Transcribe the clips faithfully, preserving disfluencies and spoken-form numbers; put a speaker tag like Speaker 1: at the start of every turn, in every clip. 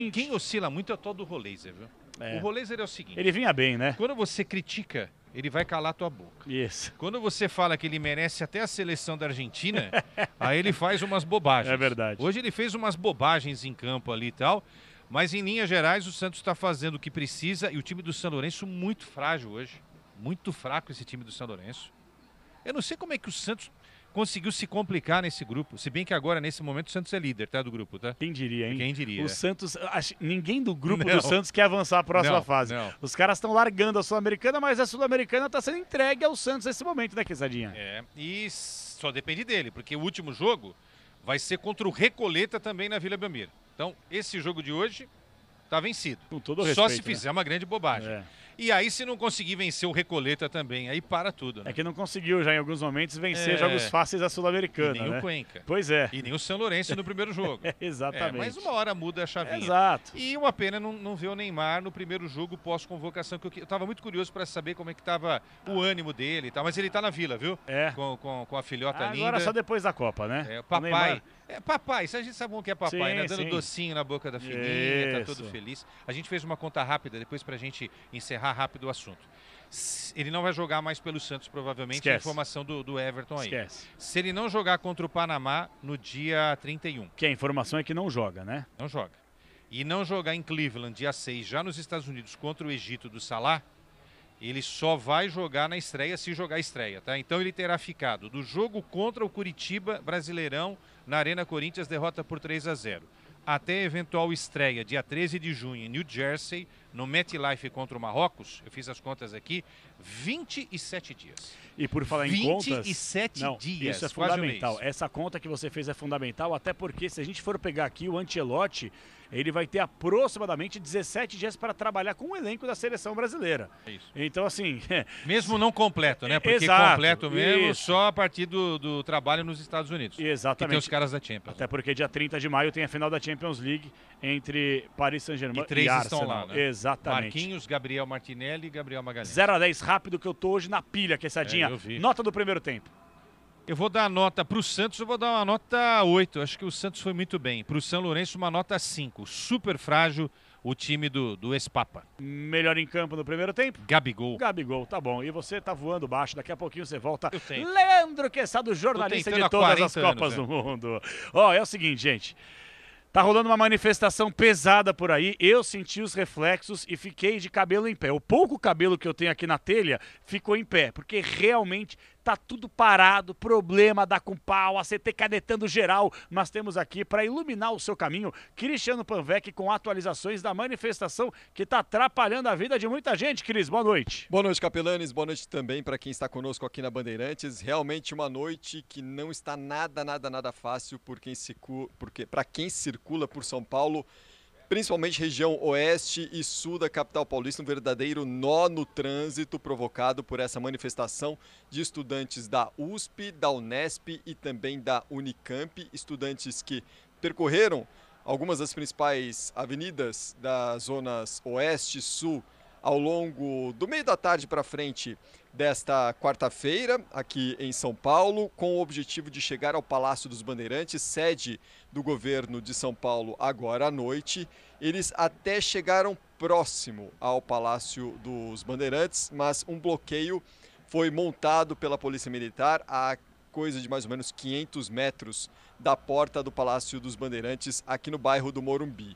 Speaker 1: Quem oscila muito é o tal do Roleiser, viu? É. O Roleiser é o seguinte...
Speaker 2: Ele vinha bem, né?
Speaker 1: Quando você critica, ele vai calar tua boca.
Speaker 2: Isso.
Speaker 1: Quando você fala que ele merece até a seleção da Argentina, aí ele faz umas bobagens.
Speaker 2: É verdade.
Speaker 1: Hoje ele fez umas bobagens em campo ali e tal, mas em linhas gerais o Santos está fazendo o que precisa e o time do São Lourenço muito frágil hoje. Muito fraco esse time do São Lourenço. Eu não sei como é que o Santos conseguiu se complicar nesse grupo. Se bem que agora, nesse momento, o Santos é líder, tá? Do grupo, tá?
Speaker 2: Quem diria, hein?
Speaker 1: Quem diria.
Speaker 2: O
Speaker 1: é.
Speaker 2: Santos... Acho, ninguém do grupo
Speaker 1: não.
Speaker 2: do Santos quer avançar a próxima
Speaker 1: não,
Speaker 2: fase.
Speaker 1: Não.
Speaker 2: Os caras estão largando a Sul-Americana, mas a Sul-Americana está sendo entregue ao Santos nesse momento, né, Quesadinha?
Speaker 1: É, e só depende dele, porque o último jogo vai ser contra o Recoleta também na Vila Belmiro. Então, esse jogo de hoje tá vencido.
Speaker 2: Com todo respeito,
Speaker 1: só se fizer
Speaker 2: né?
Speaker 1: uma grande bobagem.
Speaker 2: É.
Speaker 1: E aí, se não conseguir vencer o Recoleta também, aí para tudo, né?
Speaker 2: É que não conseguiu já em alguns momentos vencer
Speaker 1: é.
Speaker 2: jogos fáceis da Sul-Americana,
Speaker 1: E nem
Speaker 2: né?
Speaker 1: o Cuenca.
Speaker 2: Pois é.
Speaker 1: E nem o São Lourenço no primeiro jogo.
Speaker 2: É, exatamente.
Speaker 1: É, mas uma hora muda a chavinha.
Speaker 2: Exato.
Speaker 1: E uma pena não, não ver o Neymar no primeiro jogo pós-convocação, que eu, eu tava muito curioso para saber como é que tava o ânimo dele e tal, mas ele tá na Vila, viu?
Speaker 2: É.
Speaker 1: Com, com, com a filhota
Speaker 2: Agora
Speaker 1: linda.
Speaker 2: Agora só depois da Copa, né?
Speaker 1: É, o papai. É, papai, isso a gente sabe o que é papai,
Speaker 2: sim,
Speaker 1: né? Dando
Speaker 2: sim.
Speaker 1: docinho na boca da filhinha,
Speaker 2: Isso.
Speaker 1: tá todo feliz. A gente fez uma conta rápida depois pra gente encerrar rápido o assunto. Ele não vai jogar mais pelo Santos, provavelmente,
Speaker 2: Esquece.
Speaker 1: a informação do, do Everton aí.
Speaker 2: Esquece.
Speaker 1: Se ele não jogar contra o Panamá no dia trinta e um.
Speaker 2: Que a informação é que não joga, né?
Speaker 1: Não joga. E não jogar em Cleveland, dia seis, já nos Estados Unidos, contra o Egito do Salah, ele só vai jogar na estreia se jogar a estreia, tá? Então ele terá ficado do jogo contra o Curitiba, Brasileirão, na Arena Corinthians, derrota por três a zero. Até eventual estreia, dia treze de junho, em New Jersey, no MetLife contra o Marrocos, eu fiz as contas aqui, vinte e sete dias.
Speaker 2: E por falar em contas...
Speaker 1: vinte e sete
Speaker 2: não,
Speaker 1: dias,
Speaker 2: isso é
Speaker 1: quase
Speaker 2: fundamental.
Speaker 1: um mês.
Speaker 2: Essa conta que você fez é fundamental, até porque se a gente for pegar aqui o Ancelotti, ele vai ter aproximadamente dezessete dias para trabalhar com o elenco da seleção brasileira.
Speaker 1: É isso.
Speaker 2: Então, assim...
Speaker 1: Mesmo não completo, né? Porque
Speaker 2: Exato,
Speaker 1: completo mesmo
Speaker 2: isso.
Speaker 1: só a partir do, do trabalho nos Estados Unidos.
Speaker 2: Exatamente.
Speaker 1: Que tem os caras da Champions.
Speaker 2: Até porque dia trinta de maio tem a final da Champions League entre Paris Saint-Germain
Speaker 1: e, três
Speaker 2: e Arsenal.
Speaker 1: estão lá, né?
Speaker 2: Exatamente.
Speaker 1: Marquinhos, Gabriel Martinelli e Gabriel Magalhães.
Speaker 2: zero a dez rápido que eu tô hoje na pilha, Quesadinha.
Speaker 1: É, eu vi.
Speaker 2: Nota do primeiro tempo.
Speaker 1: Eu vou dar a nota para o Santos, eu vou dar uma nota oito. Acho que o Santos foi muito bem. Para o São Lourenço, uma nota cinco. Super frágil o time do, do ex-Papa.
Speaker 2: Melhor em campo no primeiro tempo?
Speaker 1: Gabigol.
Speaker 2: Gabigol, tá bom. E você tá voando baixo, daqui a pouquinho você volta.
Speaker 1: Eu tenho.
Speaker 2: Leandro Quesado, jornalista de todas as Copas
Speaker 1: anos,
Speaker 2: do
Speaker 1: é.
Speaker 2: Mundo. Ó, é o seguinte, gente. Tá rolando uma manifestação pesada por aí, eu senti os reflexos e fiquei de cabelo em pé. O pouco cabelo que eu tenho aqui na telha ficou em pé, porque realmente tá tudo parado, problema da com pau, a C T canetando geral. Nós temos aqui para iluminar o seu caminho, Cristiano Panvec com atualizações da manifestação que tá atrapalhando a vida de muita gente. Cris, boa noite.
Speaker 3: Boa noite, Capelanes, boa noite também para quem está conosco aqui na Bandeirantes. Realmente uma noite que não está nada, nada, nada fácil por quem circula, porque para quem circula por São Paulo, principalmente região oeste e sul da capital paulista, um verdadeiro nó no trânsito provocado por essa manifestação de estudantes da U S P, da Unesp e também da Unicamp, estudantes que percorreram algumas das principais avenidas das zonas oeste e sul ao longo do meio da tarde para frente desta quarta-feira, aqui em São Paulo, com o objetivo de chegar ao Palácio dos Bandeirantes, sede do governo de São Paulo, agora à noite. Eles até chegaram próximo ao Palácio dos Bandeirantes, mas um bloqueio foi montado pela Polícia Militar a coisa de mais ou menos quinhentos metros da porta do Palácio dos Bandeirantes, aqui no bairro do Morumbi.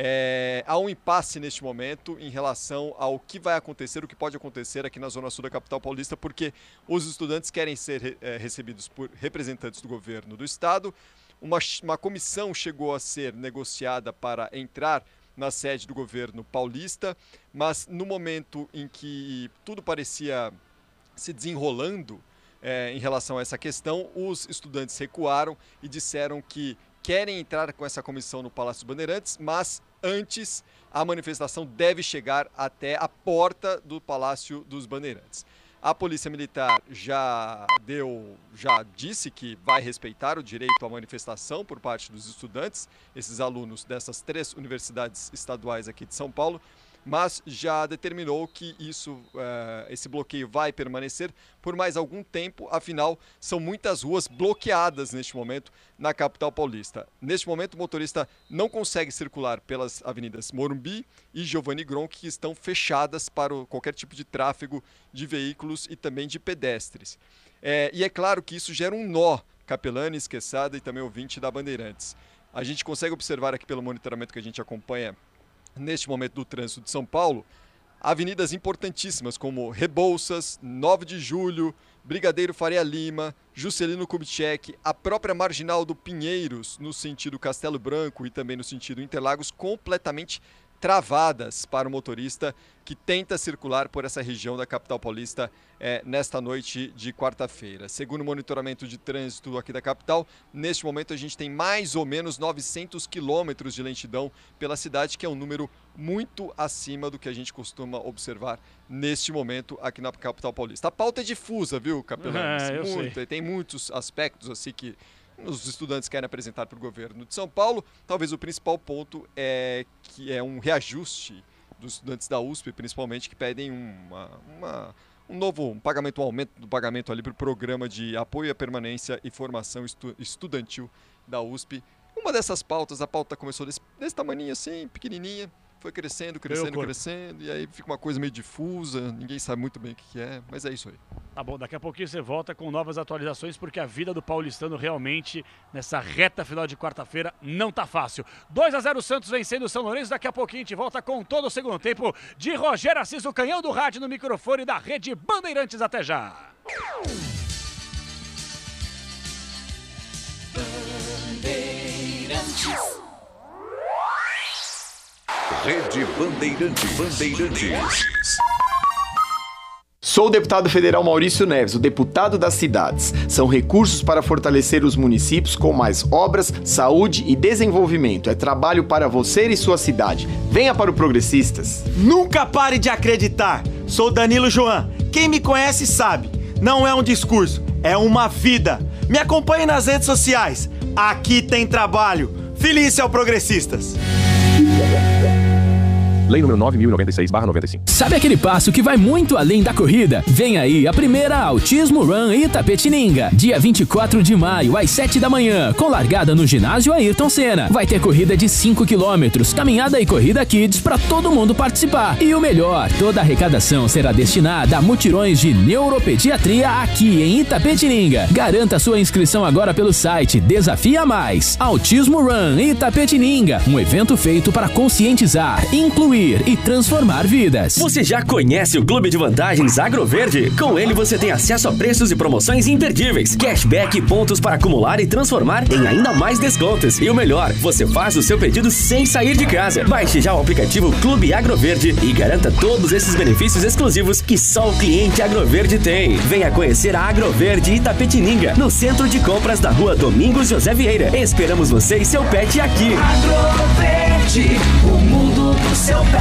Speaker 3: É, há um impasse neste momento em relação ao que vai acontecer, o que pode acontecer aqui na Zona Sul da capital paulista, porque os estudantes querem ser é, recebidos por representantes do governo do estado. Uma, uma comissão chegou a ser negociada para entrar na sede do governo paulista, mas no momento em que tudo parecia se desenrolando é, em relação a essa questão, os estudantes recuaram e disseram que querem entrar com essa comissão no Palácio dos Bandeirantes, mas antes a manifestação deve chegar até a porta do Palácio dos Bandeirantes. A Polícia Militar já deu, já disse que vai respeitar o direito à manifestação por parte dos estudantes, esses alunos dessas três universidades estaduais aqui de São Paulo, mas já determinou que isso, uh, esse bloqueio vai permanecer por mais algum tempo, afinal, são muitas ruas bloqueadas neste momento na capital paulista. Neste momento, o motorista não consegue circular pelas avenidas Morumbi e Giovanni Gronchi, que estão fechadas para o, qualquer tipo de tráfego de veículos e também de pedestres. É, e é claro que isso gera um nó, Capelani, Esqueçada e também ouvinte da Bandeirantes. A gente consegue observar aqui pelo monitoramento que a gente acompanha neste momento do trânsito de São Paulo, avenidas importantíssimas como Rebouças, nove de julho, Brigadeiro Faria Lima, Juscelino Kubitschek, a própria Marginal do Pinheiros, no sentido Castelo Branco e também no sentido Interlagos, completamente travadas para o motorista que tenta circular por essa região da capital paulista é, nesta noite de quarta-feira. Segundo o monitoramento de trânsito aqui da capital, neste momento a gente tem mais ou menos novecentos quilômetros de lentidão pela cidade, que é um número muito acima do que a gente costuma observar neste momento aqui na capital paulista. A pauta é difusa, viu, Capelani?
Speaker 2: É, eu
Speaker 3: Muito,
Speaker 2: sei.
Speaker 3: Tem muitos aspectos assim que os estudantes querem apresentar para o governo de São Paulo. Talvez o principal ponto é que é um reajuste dos estudantes da U S P, principalmente, que pedem uma, uma, um novo um pagamento, um aumento do pagamento ali para o programa de apoio à permanência e formação estu, estudantil da U S P. Uma dessas pautas, a pauta começou desse, desse tamanho assim, pequenininha, foi crescendo, crescendo, crescendo, e aí fica uma coisa meio difusa, ninguém sabe muito bem o que é, mas é isso aí.
Speaker 2: Tá bom, daqui a pouquinho você volta com novas atualizações, porque a vida do paulistano realmente, nessa reta final de quarta-feira, não tá fácil. dois a zero Santos vencendo o São Lourenço, daqui a pouquinho a gente volta com todo o segundo tempo de Rogério Assis, o canhão do rádio no microfone da Rede Bandeirantes. Até já!
Speaker 4: Bandeirantes. Rede Bandeirantes. Bandeirantes.
Speaker 5: Sou o deputado federal Maurício Neves, o deputado das cidades. São recursos para fortalecer os municípios com mais obras, saúde e desenvolvimento. É trabalho para você e sua cidade. Venha para o Progressistas.
Speaker 6: Nunca pare de acreditar. Sou Danilo Joan. Quem me conhece sabe. Não é um discurso, é uma vida. Me acompanhe nas redes sociais. Aqui tem trabalho. Feliz é o Progressistas.
Speaker 7: Lei número nove mil e noventa e seis barra noventa e cinco.
Speaker 8: Sabe aquele passo que vai muito além da corrida? Vem aí a primeira Autismo Run Itapetininga. Dia vinte e quatro de maio, às sete da manhã, com largada no ginásio Ayrton Senna. Vai ter corrida de cinco quilômetros, caminhada e corrida kids para todo mundo participar. E o melhor, toda a arrecadação será destinada a mutirões de neuropediatria aqui em Itapetininga. Garanta sua inscrição agora pelo site Desafia Mais. Autismo Run Itapetininga, um evento feito para conscientizar, incluir e transformar vidas.
Speaker 9: Você já conhece o Clube de Vantagens Agroverde? Com ele você tem acesso a preços e promoções imperdíveis, cashback e pontos para acumular e transformar em ainda mais descontos. E o melhor, você faz o seu pedido sem sair de casa. Baixe já o aplicativo Clube Agroverde e garanta todos esses benefícios exclusivos que só o cliente Agroverde tem. Venha conhecer a Agroverde Itapetininga, no centro de compras da rua Domingos José Vieira. Esperamos você e seu pet aqui.
Speaker 4: Agroverde, o mundo do seu pet.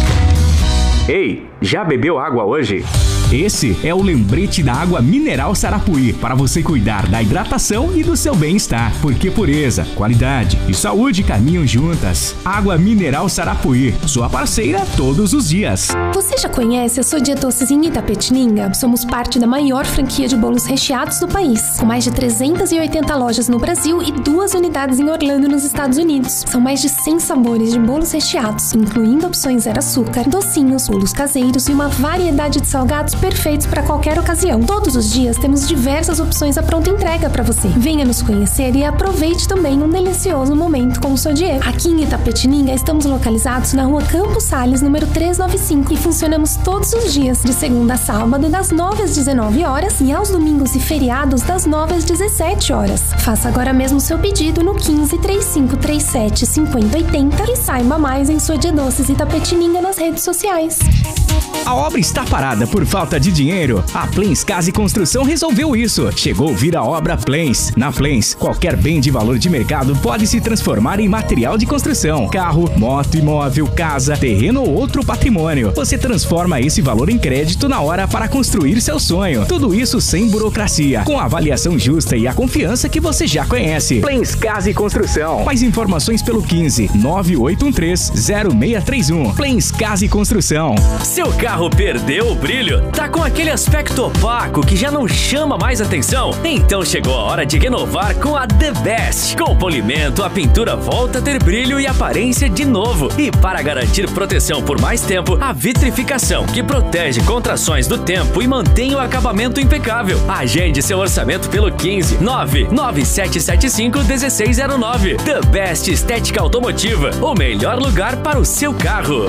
Speaker 10: Ei, já bebeu água hoje?
Speaker 11: Esse é o lembrete da água mineral Sarapuí, para você cuidar da hidratação e do seu bem-estar, porque pureza, qualidade e saúde caminham juntas. Água mineral Sarapuí, sua parceira todos os dias.
Speaker 12: Você já conhece a Sodier Doces em Itapetininga? Somos parte da maior franquia de bolos recheados do país, com mais de trezentas e oitenta lojas no Brasil e duas unidades em Orlando, nos Estados Unidos. São mais de cem sabores de bolos recheados, incluindo opções zero açúcar, docinhos, bolos caseiros e uma variedade de salgados perfeitos para qualquer ocasião. Todos os dias temos diversas opções à pronta entrega para você. Venha nos conhecer e aproveite também um delicioso momento com o Sodier. Aqui em Itapetininga estamos localizados na rua Campos Sales, número trezentos e noventa e cinco, e funcionamos todos os dias, de segunda a sábado, das nove às dezenove horas e aos domingos e feriados, das nove às dezessete horas. Faça agora mesmo seu pedido no quinze, trinta e cinco, trinta e sete, cinquenta, oitenta e saiba mais em Sodier Doces Itapetininga nas redes sociais.
Speaker 11: A obra está parada por falta Falta de dinheiro? A Plens Casa e Construção resolveu isso. Chegou vir a obra Plens. Na Plens, qualquer bem de valor de mercado pode se transformar em material de construção. Carro, moto, imóvel, casa, terreno ou outro patrimônio. Você transforma esse valor em crédito na hora para construir seu sonho. Tudo isso sem burocracia, com a avaliação justa e a confiança que você já conhece. Plens Casa e Construção. Mais informações pelo quinze, nove oito um três, zero seis três um. Plens Casa e Construção.
Speaker 13: Seu carro perdeu o brilho? Tá com aquele aspecto opaco que já não chama mais atenção? Então chegou a hora de renovar com a The Best. Com polimento, a pintura volta a ter brilho e aparência de novo. E para garantir proteção por mais tempo, a vitrificação, que protege contra ações do tempo e mantém o acabamento impecável. Agende seu orçamento pelo quinze, nove nove sete sete cinco, um seis zero nove. The Best Estética Automotiva, o melhor lugar para o seu carro.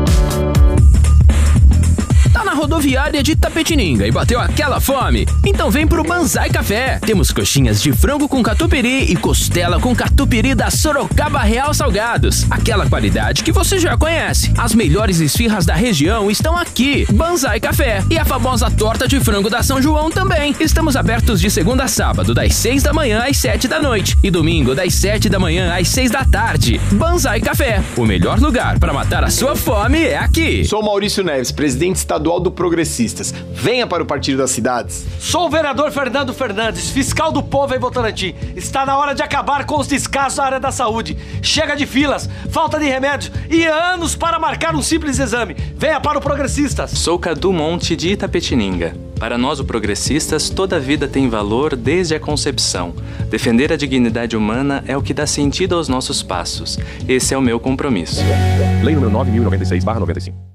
Speaker 8: Tá na rodoviária de Itapetininga e bateu aquela fome? Então vem pro Banzai Café. Temos coxinhas de frango com catupiry e costela com catupiry da Sorocaba Real Salgados. Aquela qualidade que você já conhece. As melhores esfirras da região estão aqui. Banzai Café. E a famosa torta de frango da São João também. Estamos abertos de segunda a sábado, das seis da manhã às sete da noite. E domingo, das sete da manhã às seis da tarde. Banzai Café. O melhor lugar para matar a sua fome é aqui.
Speaker 5: Sou Maurício Neves, presidente estadual do Progressistas. Venha para o Partido das Cidades.
Speaker 14: Sou o vereador Fernando Fernandes, fiscal do povo em Votorantim. Está na hora de acabar com os descasos na área da saúde. Chega de filas, falta de remédios e anos para marcar um simples exame. Venha para o Progressistas.
Speaker 15: Sou Cadu Monte de Itapetininga. Para nós, o Progressistas, toda vida tem valor desde a concepção. Defender a dignidade humana é o que dá sentido aos nossos passos. Esse é o meu compromisso.
Speaker 7: Lei número nove mil e noventa e seis barra noventa e cinco.